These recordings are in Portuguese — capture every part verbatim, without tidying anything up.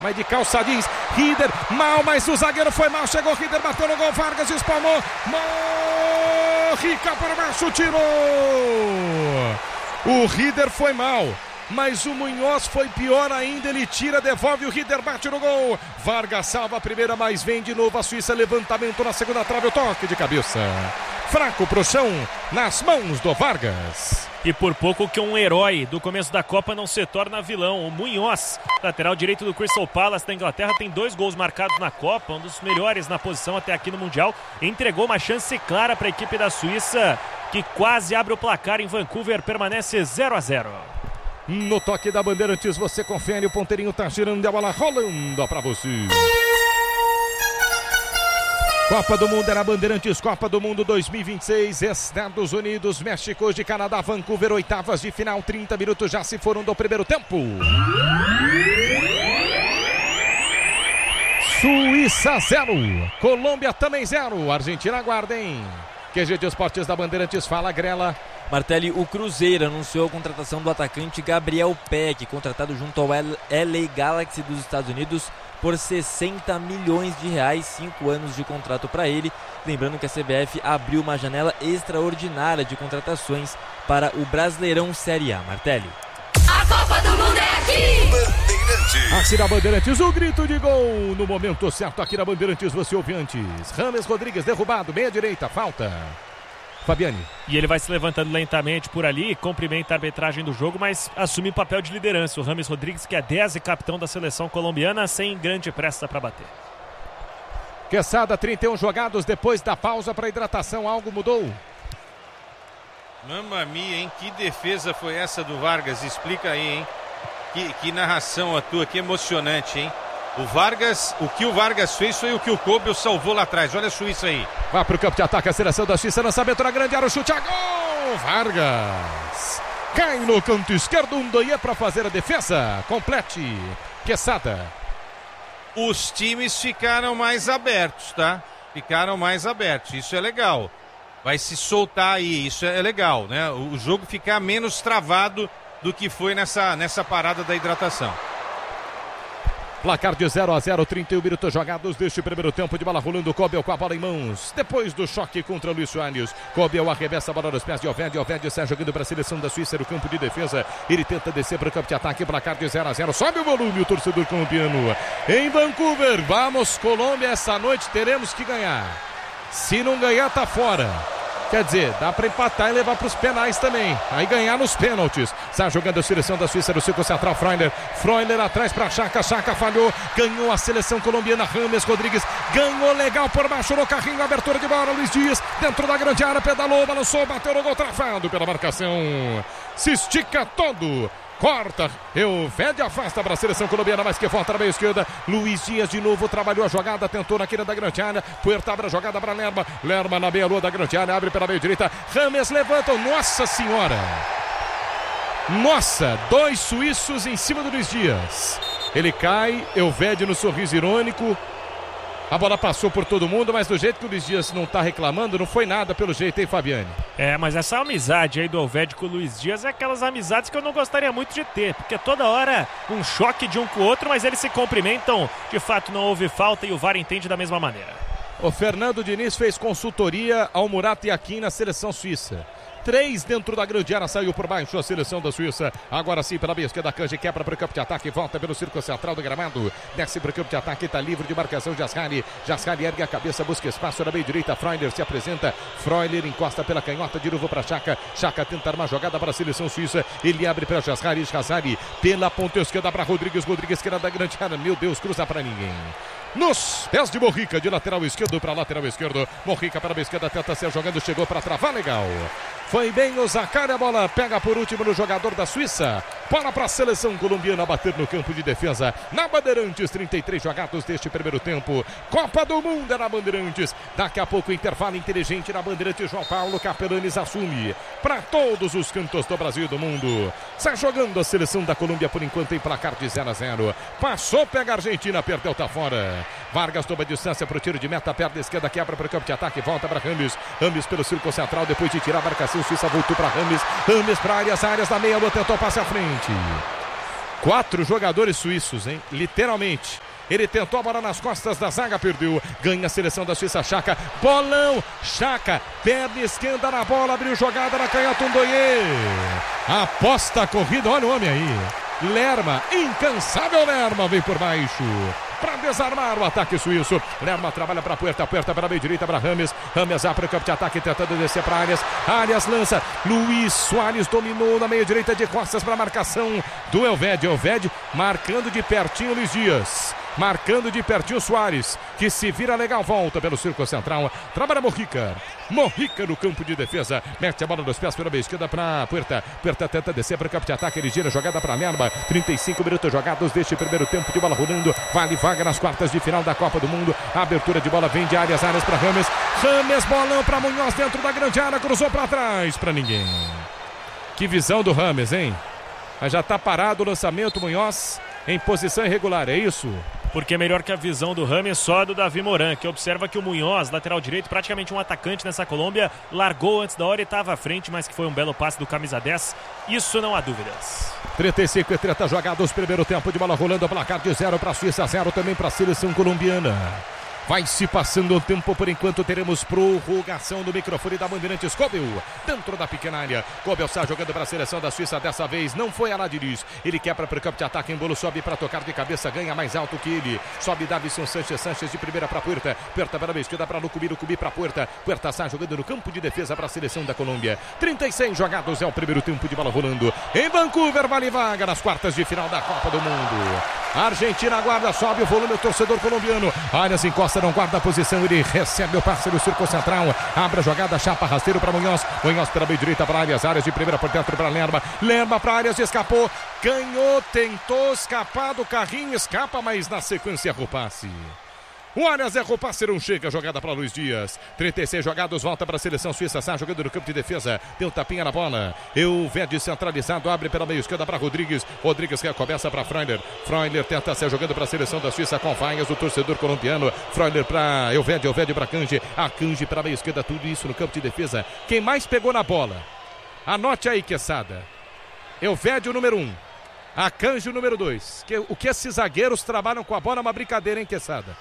Mas de calça jeans, Rieder, mal, mas o zagueiro foi mal, chegou Rieder, bateu no gol, Vargas espalmou, Morrica para baixo, tirou! O Rieder foi mal, mas o Munhoz foi pior ainda, ele tira, devolve, o Rieder bate no gol, Vargas salva a primeira, mas vem de novo a Suíça, levantamento na segunda trave, o toque de cabeça, fraco pro chão, nas mãos do Vargas. E por pouco que um herói do começo da Copa não se torna vilão. O Munhoz, lateral direito do Crystal Palace da Inglaterra, tem dois gols marcados na Copa, um dos melhores na posição até aqui no Mundial. Entregou uma chance clara para a equipe da Suíça, que quase abre o placar em Vancouver, permanece zero a zero. No toque da Bandeirantes, você confere, o ponteirinho tá girando, a bola rolando para você. Copa do Mundo era Bandeirantes, Copa do Mundo dois mil e vinte e seis, Estados Unidos, México, hoje Canadá, Vancouver, oitavas de final, trinta minutos já se foram do primeiro tempo. Suíça zero, Colômbia também zero, Argentina aguarda, hein? Q G de Esportes da Bandeirantes, fala Grela. Martelli, o Cruzeiro anunciou a contratação do atacante Gabriel Peck, contratado junto ao L A Galaxy dos Estados Unidos por sessenta milhões de reais, cinco anos de contrato para ele. Lembrando que a C B F abriu uma janela extraordinária de contratações para o Brasileirão Série A. Martelli. A Copa do Mundo é aqui! Bandeirantes. Aqui na Bandeirantes, o grito de gol no momento certo aqui na Bandeirantes, você ouve antes. Rames Rodrigues derrubado, meia direita, falta. Fabiane. E ele vai se levantando lentamente por ali, cumprimenta a arbitragem do jogo, mas assume o papel de liderança. O Rames Rodrigues, que é dez e capitão da seleção colombiana, sem grande pressa para bater. Quesada, trinta e um jogados depois da pausa para hidratação. Algo mudou? Mamma mia, hein? Que defesa foi essa do Vargas? Explica aí, hein? Que, que narração a tua, que emocionante, hein? O Vargas, o que o Vargas fez foi o que o Kobel salvou lá atrás. Olha a Suíça aí. Vai pro campo de ataque a seleção da Suíça, lançamento na grande área, o chute a gol! Vargas cai no canto esquerdo, um doie para fazer a defesa. Complete. Quesada. Os times ficaram mais abertos, tá? Ficaram mais abertos, isso é legal. Vai se soltar aí, isso é legal, né? O jogo ficar menos travado do que foi nessa, nessa parada da hidratação. Placar de zero a zero, trinta e um minutos jogados deste primeiro tempo, de bola rolando, Kobel com a bola em mãos. Depois do choque contra Luiz Soares, Kobel arremessa a bola nos pés de Oved. Oved sai jogando para a seleção da Suíça no campo de defesa. Ele tenta descer para o campo de ataque, placar de zero a zero. Sobe o volume, o torcedor colombiano. Em Vancouver, vamos Colômbia, essa noite teremos que ganhar. Se não ganhar, tá fora. Quer dizer, dá para empatar e levar para os penais também. Aí ganhar nos pênaltis. Está jogando a seleção da Suíça no círculo central. Freuler. Freuler atrás para Xhaka. Xhaka falhou. Ganhou a seleção colombiana. Rames Rodrigues ganhou legal por baixo no carrinho. Abertura de bola. Luiz Dias dentro da grande área. Pedalou, balançou, bateu no gol. Travado pela marcação. Se estica todo. Corta, Euvede afasta para a seleção colombiana, mas que volta na meia esquerda. Luiz Dias de novo trabalhou a jogada, tentou na quina da grande área. Puerta abre a jogada para Lerma. Lerma na meia lua da grande área, abre pela meia direita. Rames levanta, nossa senhora! Nossa, dois suíços em cima do Luiz Dias. Ele cai, Euvede no sorriso irônico. A bola passou por todo mundo, mas do jeito que o Luiz Dias não está reclamando, não foi nada pelo jeito, hein, Fabiane? É, mas essa amizade aí do Oved com o Luiz Dias é aquelas amizades que eu não gostaria muito de ter, porque toda hora um choque de um com o outro, mas eles se cumprimentam, de fato não houve falta e o V A R entende da mesma maneira. O Fernando Diniz fez consultoria ao Murat Yakin na seleção suíça. Três dentro da grande área, saiu por baixo a seleção da Suíça. Agora sim, pela meia esquerda, Kanji quebra para o campo de ataque, volta pelo círculo central do gramado. Desce para o campo de ataque, está livre de marcação, Jasrali. Jasrali ergue a cabeça, busca espaço na meia direita. Freuler se apresenta. Freuler encosta pela canhota, de novo para Xhaka. Xhaka tenta uma jogada para a seleção suíça. Ele abre para Jasrali. Jasrali pela ponta esquerda para Rodrigues. Rodrigues esquerda da grande área. Meu Deus, cruza para ninguém. Nos pés de Morrica, de lateral esquerdo para lateral esquerdo. Morrica para a esquerda, tenta ser jogando, chegou para travar, legal. Foi bem o Zaccaria, a bola pega por último no jogador da Suíça. Bola para a seleção colombiana bater no campo de defesa. Na Bandeirantes, trinta e três jogados deste primeiro tempo. Copa do Mundo é na Bandeirantes. Daqui a pouco intervalo inteligente na Bandeirantes. João Paulo Capelanes assume para todos os cantos do Brasil e do mundo. Está jogando a seleção da Colômbia por enquanto em placar de zero a zero. Passou, pega a Argentina, perdeu, tá fora. Vargas toma distância para o tiro de meta, perna esquerda, quebra para o campo de ataque, volta para Rames. Rames pelo círculo central, depois de tirar a marcação, Suíça voltou para Rames. Rames para áreas, áreas da meia lua, tentou passe à frente. Quatro jogadores suíços, hein? Literalmente. Ele tentou a bola nas costas da zaga, perdeu. Ganha a seleção da Suíça, Chaka. Bolão, Chaka. Perna esquerda na bola, abriu jogada na canhota, Ndoye. Aposta a corrida, olha o homem aí. Lerma, incansável Lerma, vem por baixo. Para desarmar o ataque suíço. Lerma trabalha para a Puerta, Puerta para a meia direita para Rames. Rames abre o campo de ataque, tentando descer para Arias. Arias lança. Luiz Soares dominou na meia direita de costas para a marcação do Elvedi. Elvedi marcando de pertinho Luiz Dias. Marcando de pertinho Soares, que se vira legal, volta pelo círculo central, trabalha Mojica, Mojica no campo de defesa, mete a bola nos pés pela meia esquerda para Puerta, Puerta tenta descer para o campo de ataque, ele gira, jogada para Lerma, trinta e cinco minutos jogados deste primeiro tempo de bola rolando, vale vaga nas quartas de final da Copa do Mundo, a abertura de bola vem de Arias, Arias para Rames, Rames, bolão para Munhoz dentro da grande área, cruzou para trás, para ninguém. Que visão do Rames, hein? Mas já tá parado o lançamento, Munhoz em posição irregular, é isso? Porque é melhor que a visão do Rames só do Davi Moran, que observa que o Munhoz, lateral direito, praticamente um atacante nessa Colômbia, largou antes da hora e estava à frente, mas que foi um belo passe do camisa dez, isso não há dúvidas. trinta e cinco e trinta jogados, primeiro tempo de bola rolando, placar de zero para a Suíça, zero também para a seleção colombiana. Vai se passando o tempo, por enquanto teremos prorrogação do microfone da Bandeirantes. Kobel, dentro da pequena área. Kobel está jogando para a seleção da Suíça, dessa vez não foi a Ladiriz. Ele quebra para o campo de ataque, Embolo sobe para tocar de cabeça, ganha mais alto que ele. Sobe Davison Sanchez, Sanchez de primeira para a Puerta. Puerta para a esquerda para Lucubi, Lucubi para a Puerta. Puerta está jogando no campo de defesa para a seleção da Colômbia. trinta e seis jogados é o primeiro tempo de bola rolando. Em Vancouver, vale vaga nas quartas de final da Copa do Mundo. A Argentina aguarda, sobe o volume, o torcedor colombiano. Arias encosta, não guarda a posição, ele recebe o passe no círculo central. Abre a jogada, chapa rasteiro para Munhoz. Munhoz pela meia direita para Arias, Arias de primeira por dentro para Lerma. Lerma para Arias, escapou, ganhou, tentou escapar do carrinho, escapa, mas na sequência erra o passe. O Arias erra o passe, não chega, jogada para Luiz Dias. trinta e seis jogados, volta para a seleção suíça, está jogando no campo de defesa, deu tapinha na bola. Elvedi centralizado, abre pela meia esquerda para Rodrigues. Rodrigues recomeça para Freuler. Freuler tenta ser jogando para a seleção da Suíça com vaias, o torcedor colombiano. Freuler para Elvedi, Elvedi para Kanji. A Kanji para a meia esquerda, tudo isso no campo de defesa. Quem mais pegou na bola? Anote aí, Quesada. Elvedi, o número um. A Kanji, o número dois. Que, o que esses zagueiros trabalham com a bola é uma brincadeira, hein, Quesada?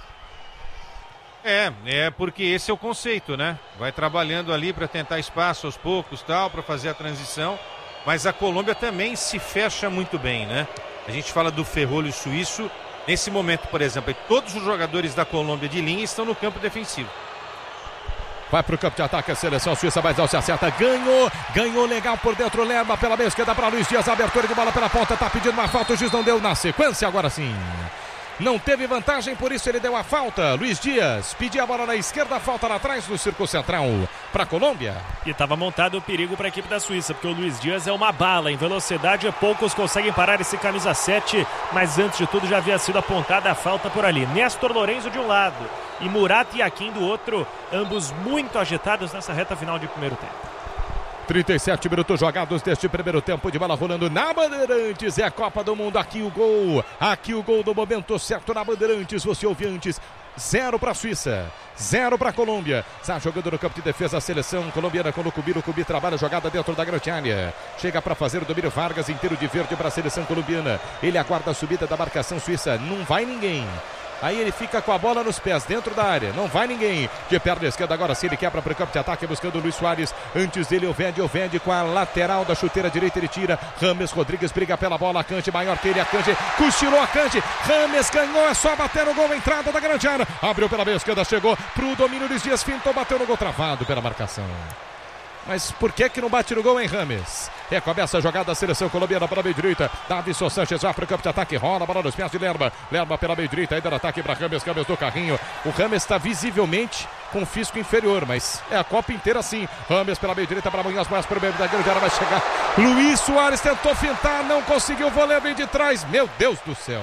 É, é porque esse é o conceito, né? Vai trabalhando ali para tentar espaço aos poucos, tal, para fazer a transição. Mas a Colômbia também se fecha muito bem, né? A gente fala do ferrolho suíço. Nesse momento, por exemplo, todos os jogadores da Colômbia de linha estão no campo defensivo. Vai para o campo de ataque a seleção suíça, mas não se acerta, ganhou, ganhou legal por dentro, Lerma pela meia esquerda para Luiz Dias, abertura de bola pela ponta, tá pedindo uma falta, o juiz não deu na sequência, agora sim. Não teve vantagem, por isso ele deu a falta. Luiz Dias pediu a bola na esquerda, falta lá atrás no círculo central para a Colômbia. E estava montado o perigo para a equipe da Suíça, porque o Luiz Dias é uma bala. Em velocidade, poucos conseguem parar esse camisa sete, mas antes de tudo já havia sido apontada a falta por ali. Néstor Lorenzo de um lado e Murat Yakin do outro, ambos muito agitados nessa reta final de primeiro tempo. trinta e sete minutos jogados deste primeiro tempo de bola rolando na Bandeirantes. É a Copa do Mundo, aqui o gol. Aqui o gol do momento certo na Bandeirantes. Você ouviu antes. Zero para a Suíça, zero para a Colômbia. Está jogando no campo de defesa a seleção colombiana com o Lucubi. Lucubi trabalha a jogada dentro da grande área. Chega para fazer o domínio, Vargas inteiro de verde para a seleção colombiana. Ele aguarda a subida da marcação suíça. Não vai ninguém. Aí ele fica com a bola nos pés, dentro da área. Não vai ninguém. De perna esquerda agora sim, ele quebra para o campo de ataque, buscando o Luiz Soares. Antes dele, o Vende, o Vende com a lateral da chuteira direita, ele tira. Rames Rodrigues briga pela bola. A Kanji maior que ele, a Kanji cochilou a Kanji. Rames ganhou, é só bater no gol. Entrada da grande área. Abriu pela meia esquerda, chegou pro domínio. Luiz Dias fintou, bateu no gol, travado pela marcação. Mas por que que não bate no gol, hein, Rames? Recomeça a jogada da seleção colombiana para a meia direita. Davison Sanchez vai para o campo de ataque. Rola a bola nos pés de Lerma. Lerma pela meia direita, ainda no ataque para Rames. Rames do carrinho. O Rames está visivelmente com físico inferior, mas é a Copa inteira assim. Rames pela meia direita para Munhoz. Munhoz para o meio da grande área, vai chegar. Luiz Soares tentou fintar, não conseguiu. O voleio vem de trás. Meu Deus do céu.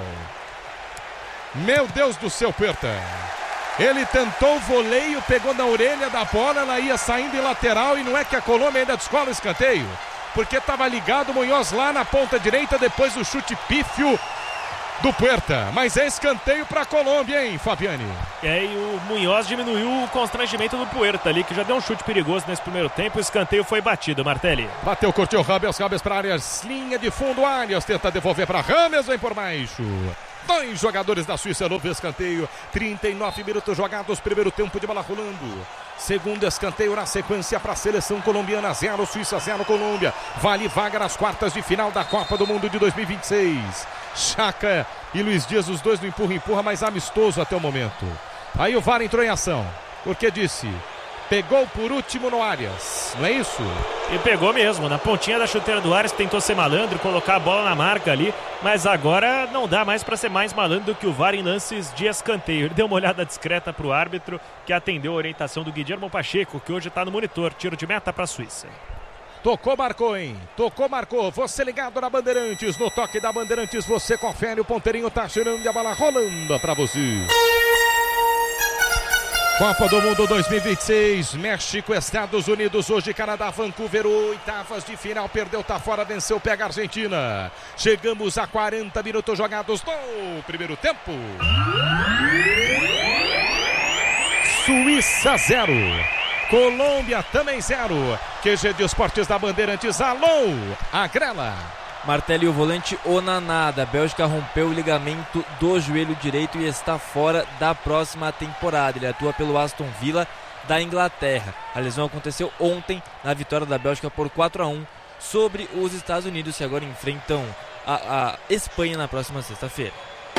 Meu Deus do céu, Puerta. Ele tentou o voleio, pegou na orelha da bola, ela ia saindo em lateral e não é que a Colômbia ainda descola o escanteio, porque estava ligado o Munhoz lá na ponta direita depois do chute pífio do Puerta, mas é escanteio para a Colômbia, hein, Fabiane? É, e o Munhoz diminuiu o constrangimento do Puerta ali, que já deu um chute perigoso nesse primeiro tempo. O escanteio foi batido, Martelli. Bateu, curtiu Rames, Rames para Arias, linha de fundo, Arias tenta devolver para Rames, vem por baixo. Dois jogadores da Suíça, novo escanteio, trinta e nove minutos jogados, primeiro tempo de bola rolando. Segundo escanteio na sequência para a seleção colombiana, zero Suíça, zero Colômbia. Vale vaga nas quartas de final da Copa do Mundo de dois mil e vinte e seis. Chaca e Luiz Dias, os dois no empurra-empurra, mais amistoso até o momento. Aí o V A R entrou em ação, porque disse, pegou por último no Arias, não é isso? E pegou mesmo, na pontinha da chuteira do Arias, tentou ser malandro, colocar a bola na marca ali, mas agora não dá mais para ser mais malandro do que o V A R em lances de escanteio. Ele deu uma olhada discreta para o árbitro, que atendeu a orientação do Guillermo Pacheco, que hoje está no monitor, tiro de meta para a Suíça. Tocou, marcou, hein? Tocou, marcou. Você ligado na Bandeirantes. No toque da Bandeirantes, você confere. O ponteirinho tá girando e a bola rolando pra você. Copa do Mundo dois mil e vinte e seis. México, Estados Unidos. Hoje, Canadá, Vancouver. Oitavas de final. Perdeu, tá fora. Venceu, pega a Argentina. Chegamos a quarenta minutos jogados no primeiro tempo. Suíça, zero. Colômbia também zero. Q G de Esportes da Bandeirantes. Alô, Agrela. Martelli, o volante Onaná da Bélgica rompeu o ligamento do joelho direito e está fora da próxima temporada. Ele atua pelo Aston Villa da Inglaterra. A lesão aconteceu ontem na vitória da Bélgica por quatro a um sobre os Estados Unidos, que agora enfrentam a, a Espanha na próxima sexta-feira.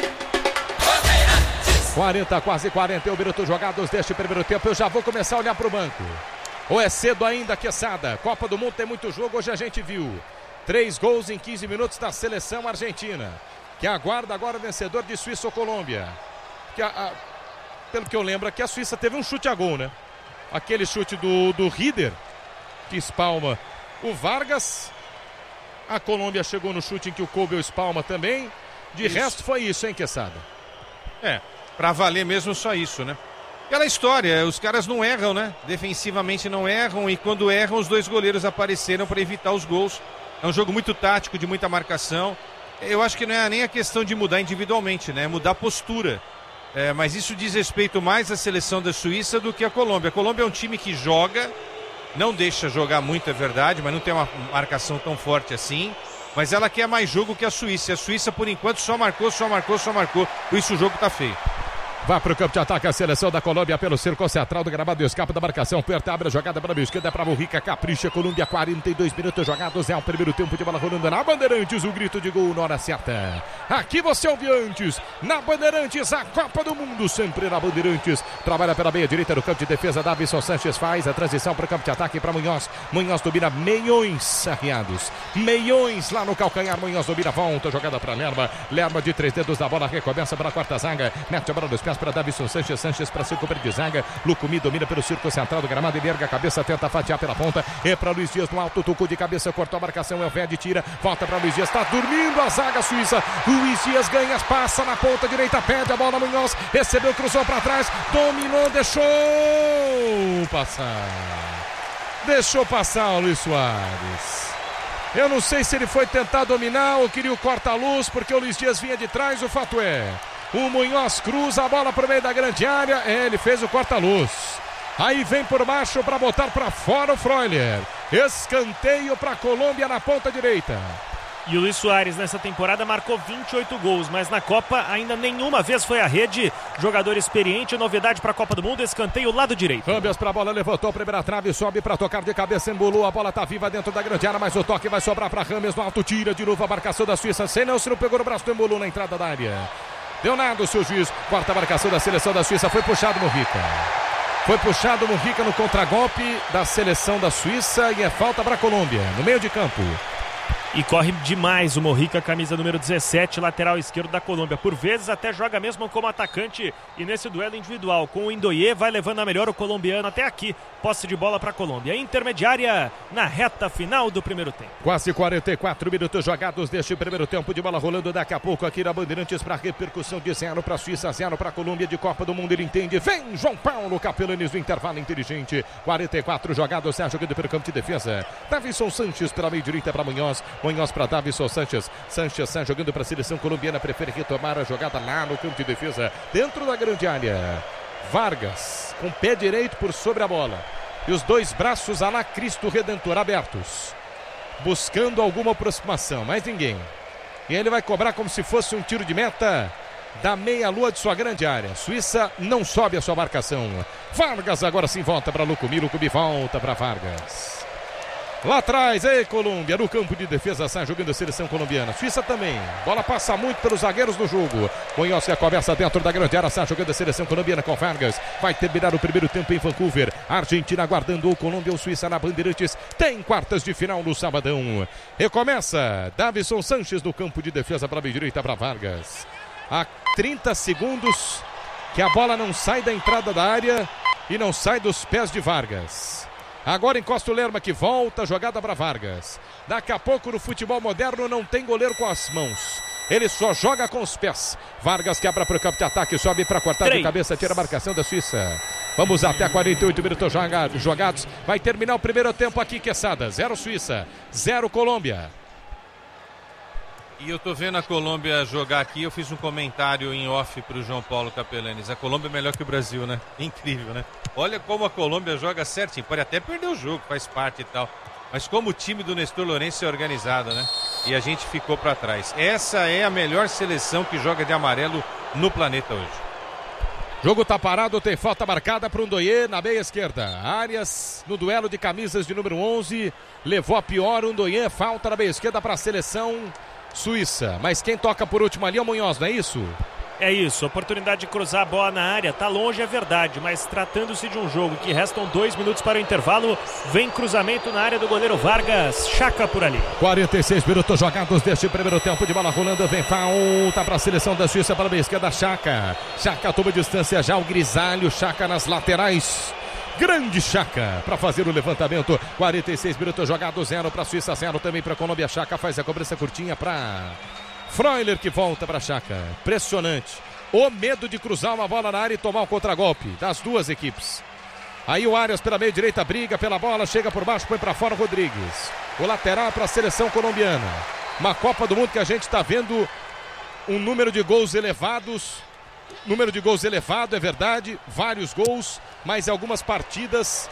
quarenta, quase quarenta e um minutos jogados deste primeiro tempo. Eu já vou começar a olhar para o banco. Ou é cedo ainda, Quesada? Copa do Mundo tem muito jogo, hoje a gente viu. Três gols em quinze minutos da seleção argentina, que aguarda agora o vencedor de Suíça ou Colômbia. Que a, a, pelo que eu lembro aqui, a Suíça teve um chute a gol, né? Aquele chute do, do Rieder, que espalma o Vargas. A Colômbia chegou no chute em que o coube o espalma também. De isso. Resto foi isso, hein, Quesada? É, pra valer mesmo só isso, né? Aquela história, os caras não erram, né? Defensivamente não erram, e quando erram, os dois goleiros apareceram para evitar os gols. É um jogo muito tático, de muita marcação. Eu acho que não é nem a questão de mudar individualmente, né? É mudar a postura. É, mas isso diz respeito mais à seleção da Suíça do que à Colômbia. A Colômbia é um time que joga, não deixa jogar muito, é verdade, mas não tem uma marcação tão forte assim. Mas ela quer mais jogo que a Suíça. A Suíça, por enquanto, só marcou, só marcou, só marcou. Por isso o jogo tá feio. Vai para o campo de ataque a seleção da Colômbia pelo círculo central do gramado, escapa da marcação, Puerta abre a jogada para a esquerda, para a Mujica, capricha, Colômbia, quarenta e dois minutos jogados, é o primeiro tempo de bola rolando na Bandeirantes, o grito de gol na hora certa. Aqui você ouve antes, na Bandeirantes, a Copa do Mundo, sempre na Bandeirantes, trabalha pela meia direita do campo de defesa, Davison Sanches faz a transição para o campo de ataque para Munhoz, Munhoz domina, meiões arriados, meiões lá no calcanhar, Munhoz domina, volta, jogada para Lerma, Lerma de três dedos da bola, recomeça para a quarta zaga, mete a bola nos pés para Davison Sanches, Sanches para seu companheiro de zaga, Lucumi domina pelo círculo central do gramado, ele erga a cabeça, tenta fatiar pela ponta, é para Luiz Dias no alto, tocou de cabeça, cortou a marcação, Elvede tira, volta para Luiz Dias, está dormindo a zaga suíça, Luiz Dias ganha, passa na ponta direita, pede a bola, Munhoz, recebeu, cruzou para trás, dominou, deixou passar, deixou passar o Luiz Soares. Eu não sei se ele foi tentar dominar ou queria o corta-luz, porque o Luiz Dias vinha de trás, o fato é, o Munhoz cruza a bola para o meio da grande área. É, ele fez o corta-luz. Aí vem por baixo para botar para fora o Freuler. Escanteio para a Colômbia na ponta direita. E o Luiz Soares nessa temporada marcou vinte e oito gols, mas na Copa ainda nenhuma vez foi à rede. Jogador experiente, novidade para a Copa do Mundo, escanteio lado direito. Rames para a bola, levantou a primeira trave, sobe para tocar de cabeça, embolou, a bola tá viva dentro da grande área, mas o toque vai sobrar para Rames no alto, tira de novo a marcação da Suíça. Sem não, se não pegou no braço, embolou na entrada da área. Deu nada o seu juiz, quarta marcação da seleção da Suíça, foi puxado Mujica. Foi puxado Mujica no contragolpe da seleção da Suíça e é falta para a Colômbia, no meio de campo. E corre demais o Mujica, camisa número dezessete, lateral esquerdo da Colômbia. Por vezes até joga mesmo como atacante e nesse duelo individual. Com o Indoie vai levando a melhor o colombiano até aqui. Posse de bola para a Colômbia. Intermediária na reta final do primeiro tempo. Quase quarenta e quatro minutos jogados deste primeiro tempo de bola rolando daqui a pouco aqui na Bandeirantes para repercussão de zero para a Suíça, zero para a Colômbia de Copa do Mundo. Ele entende. Vem João Paulo Capelanes no intervalo inteligente. quarenta e quatro jogados, Sérgio Guedes pelo campo de defesa. Davison Sanches pela meia direita para Munhoz. Munhoz para Davinson Sanchez. Sanchez sai jogando para a seleção colombiana, prefere retomar a jogada lá no campo de defesa, dentro da grande área. Vargas, com o pé direito por sobre a bola. E os dois braços a lá Cristo Redentor abertos. Buscando alguma aproximação, mas ninguém. E ele vai cobrar como se fosse um tiro de meta da meia-lua de sua grande área. Suíça não sobe a sua marcação. Vargas agora sim volta para Lucumí. Lucumí volta para Vargas. Lá atrás, ei Colômbia, no campo de defesa sai jogando a seleção colombiana. Suíça também, bola passa muito pelos zagueiros do jogo. Munhoz que conversa dentro da grande área, sai jogando a seleção colombiana com Vargas. Vai terminar o primeiro tempo em Vancouver. Argentina aguardando o Colômbia ou Suíça na Bandeirantes. Tem quartas de final no sabadão. Recomeça, Davinson Sanchez no campo de defesa para a direita para Vargas. Há trinta segundos que a bola não sai da entrada da área e não sai dos pés de Vargas. Agora encosta o Lerma que volta, jogada para Vargas. Daqui a pouco no futebol moderno não tem goleiro com as mãos. Ele só joga com os pés. Vargas quebra para o campo de ataque, sobe para cortar Três. de cabeça, tira a marcação da Suíça. Vamos até quarenta e oito minutos jogados. Vai terminar o primeiro tempo aqui, Quesada. Zero Suíça, zero Colômbia. E eu tô vendo a Colômbia jogar aqui, eu fiz um comentário em off pro João Paulo Capelanes. A Colômbia é melhor que o Brasil, né? Incrível, né? Olha como a Colômbia joga certinho. Pode até perder o jogo, faz parte e tal. Mas como o time do Nestor Lourenço é organizado, né? E a gente ficou pra trás. Essa é a melhor seleção que joga de amarelo no planeta hoje. Jogo tá parado, tem falta marcada para o Ndoye na meia esquerda. Arias no duelo de camisas de número onze. Levou a pior o Ndoye, falta na meia esquerda para a seleção Suíça, mas quem toca por último ali é o Munhoz, não é isso? É isso, oportunidade de cruzar a bola na área, tá longe é verdade, mas tratando-se de um jogo que restam dois minutos para o intervalo, vem cruzamento na área do goleiro Vargas, Chaca por ali. quarenta e seis minutos jogados deste primeiro tempo de bola rolando, vem falta para a seleção da Suíça para a esquerda, Chaca. Chaca toma distância já, o grisalho, Chaca nas laterais. Grande Chaca para fazer o levantamento. quarenta e seis minutos jogados, zero para a Suíça, zero também para a Colômbia. Chaca faz a cobrança curtinha para Freuler que volta para Chaca. Impressionante. O medo de cruzar uma bola na área e tomar um contragolpe das duas equipes. Aí o Arias pela meia direita briga pela bola, chega por baixo, põe para fora o Rodrigues. O lateral para a seleção colombiana. Uma Copa do Mundo que a gente está vendo um número de gols elevados. Número de gols elevado, é verdade, vários gols, mas em algumas partidas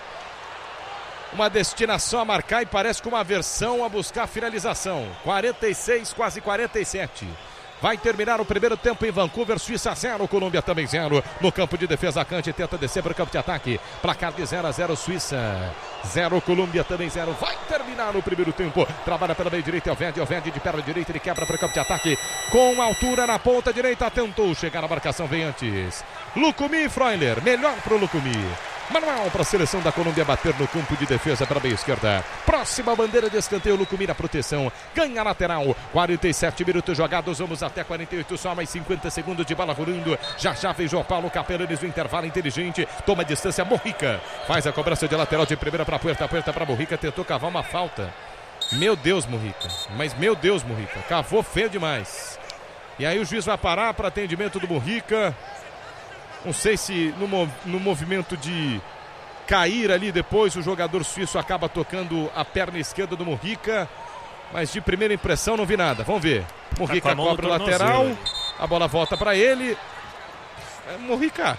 uma destinação a marcar e parece que uma aversão a buscar a finalização. quarenta e seis, quase quarenta e sete. Vai terminar o primeiro tempo em Vancouver, Suíça zero, Colômbia também zero. No campo de defesa, Cante tenta descer para o campo de ataque. Placar de zero a zero, Suíça zero, Colômbia também zero. Vai terminar o primeiro tempo. Trabalha pela meia direita, Elvedi, Elvedi de perna direita, ele quebra para o campo de ataque. Com altura na ponta direita, tentou chegar na marcação, vem antes. Lucumí e Freuler, melhor para o Lucumí. Manuel para a seleção da Colômbia bater no campo de defesa para a meia esquerda. Próxima bandeira de escanteio, Lucumí na proteção. Ganha lateral. quarenta e sete minutos jogados. Vamos até quarenta e oito, só mais cinquenta segundos de bola rolando. Já já vem João Paulo Capelanes no intervalo inteligente. Toma distância, Mojica. Faz a cobrança de lateral de primeira para a Puerta. Puerta para Mojica. Tentou cavar uma falta. Meu Deus, Mojica. Mas meu Deus, Mojica. Cavou feio demais. E aí o juiz vai parar para atendimento do Mojica. Não sei se no, no movimento de cair ali depois o jogador suíço acaba tocando a perna esquerda do Mojica, mas de primeira impressão não vi nada. Vamos ver. Mojica tá cobra o lateral, a bola volta para ele. É, Mojica.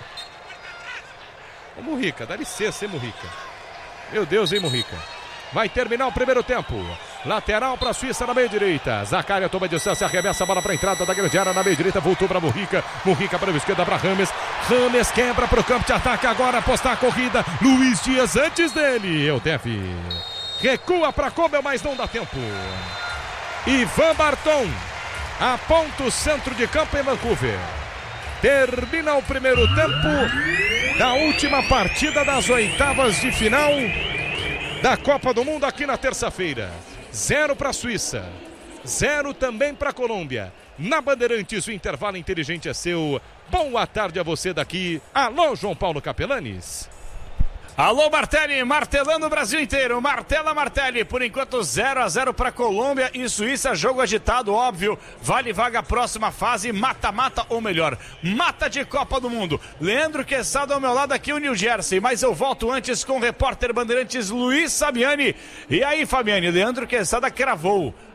Ô Mojica, dá licença, hein, Mojica. Meu Deus, hein, Mojica. Vai terminar o primeiro tempo. Lateral para a Suíça na meia direita. Zaccaria toma distância, arremessa a bola para a entrada da grande área na meia direita. Voltou para Mojica. Mojica para a esquerda para Rames. Rames quebra para o campo de ataque. Agora apostar a corrida. Luiz Dias antes dele. Eu deve. Recua para Kobe, mas não dá tempo. Ivan Barton aponta o centro de campo em Vancouver. Termina o primeiro tempo da última partida das oitavas de final da Copa do Mundo aqui na terça-feira. Zero para a Suíça, zero também para a Colômbia. Na Bandeirantes, o intervalo inteligente é seu. Boa tarde a você daqui. Alô, João Paulo Capelanes. Alô, Martelli, martelando o Brasil inteiro. Martela, Martelli. Por enquanto, zero a zero para Colômbia e Suíça. Jogo agitado, óbvio. Vale vaga próxima fase. Mata-mata, ou melhor, mata de Copa do Mundo. Leandro Quesada ao meu lado aqui, o New Jersey. Mas eu volto antes com o repórter Bandeirantes Luiz Fabiani. E aí, Fabiani, Leandro Quesada cravou.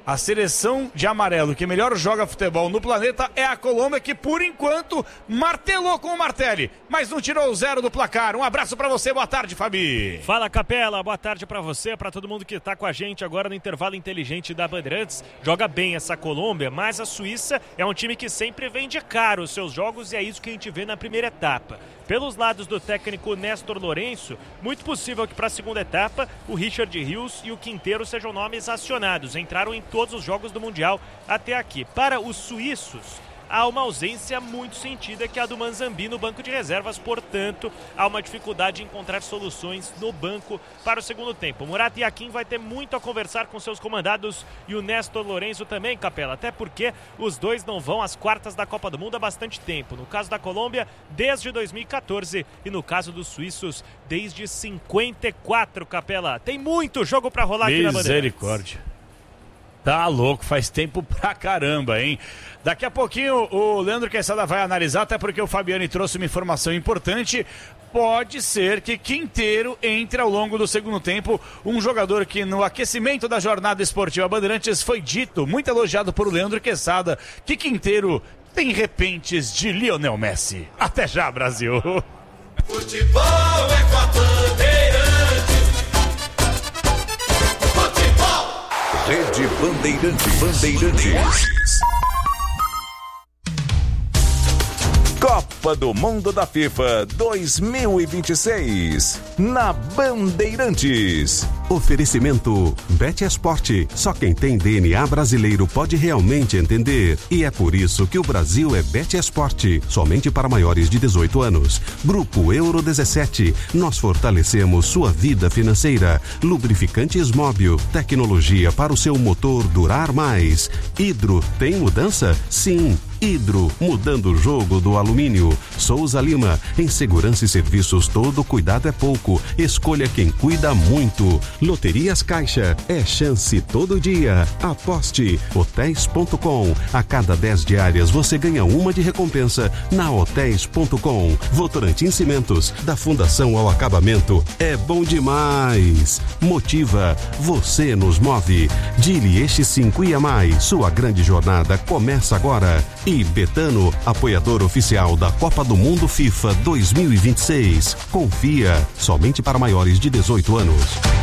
a seleção de amarelo que melhor joga futebol no planeta é a Colômbia, que por enquanto martelou com o Martelli, mas não tirou o zero do placar. Um abraço pra você, boa tarde, Fabi. Fala, Capela, boa tarde pra você, pra todo mundo que tá com a gente agora no intervalo inteligente da Bandeirantes. Joga bem essa Colômbia, mas a Suíça é um time que sempre vende caro os seus jogos e é isso que a gente vê na primeira etapa. Pelos lados do técnico Néstor Lourenço, muito possível que para a segunda etapa o Richard Rios e o Quinteiro sejam nomes acionados. Entraram em todos os jogos do Mundial até aqui. Para os suíços, há uma ausência muito sentida, que é a do Manzambi no banco de reservas, portanto, há uma dificuldade em encontrar soluções no banco para o segundo tempo. O Murat Yakin vai ter muito a conversar com seus comandados e o Néstor Lourenço também, Capela, até porque os dois não vão às quartas da Copa do Mundo há bastante tempo. No caso da Colômbia, desde dois mil e catorze, e no caso dos suíços, desde cinquenta e quatro, Capela. Tem muito jogo para rolar aqui na Bandeira. Misericórdia. Tá louco, faz tempo pra caramba, hein? Daqui a pouquinho o Leandro Quesada vai analisar, até porque o Fabiani trouxe uma informação importante. Pode ser que Quinteiro entre ao longo do segundo tempo, um jogador que no aquecimento da jornada esportiva Bandeirantes foi dito, muito elogiado por Leandro Quesada, que Quinteiro tem repentes de Lionel Messi. Até já, Brasil! Futebol é com a Bandeirantes. Futebol! Rede Bandeirantes. Bandeirantes. Copa do Mundo da FIFA dois mil e vinte e seis, na Bandeirantes. Oferecimento Bet Esporte. Só quem tem D N A brasileiro pode realmente entender. E é por isso que o Brasil é Bet Esporte. Somente para maiores de dezoito anos. Grupo Euro dezessete. Nós fortalecemos sua vida financeira. Lubrificantes Móbil. Tecnologia para o seu motor durar mais. Hidro, tem mudança? Sim. Hidro, mudando o jogo do alumínio. Souza Lima, em segurança e serviços todo cuidado é pouco. Escolha quem cuida muito. Loterias Caixa, é chance todo dia. Aposte. hotéis ponto com. A cada dez diárias você ganha uma de recompensa na hotéis ponto com. Votorantim Cimentos, da Fundação ao Acabamento. É bom demais. Motiva, você nos move. Dili Eixo cinco e a mais. Sua grande jornada começa agora. E Betano, apoiador oficial da Copa do Mundo FIFA dois mil e vinte e seis. Confia, somente para maiores de dezoito anos.